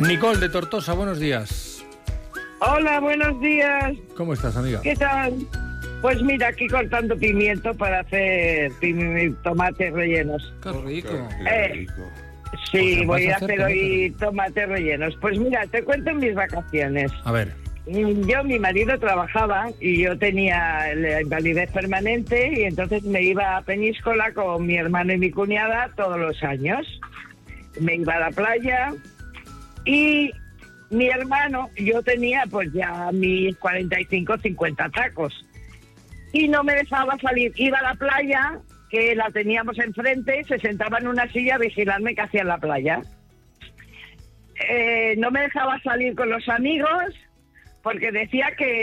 Nicole de Tortosa, buenos días. Hola, buenos días. ¿Cómo estás, amiga? ¿Qué tal? Pues mira, aquí cortando pimiento para hacer tomates rellenos. Qué rico. Sí, Pues voy vas a a hacer hacer hoy tomates rellenos. Pues mira, te cuento mis vacaciones. A ver. Mi marido trabajaba y yo tenía la invalidez permanente y entonces me iba a Peñíscola con mi hermano y mi cuñada todos los años. Me iba a la playa y mi hermano, yo tenía pues ya mis 45, 50 tacos y no me dejaba salir. Iba a la playa, que la teníamos enfrente, se sentaba en una silla a vigilarme qué hacía en la playa. No me dejaba salir con los amigos porque decía que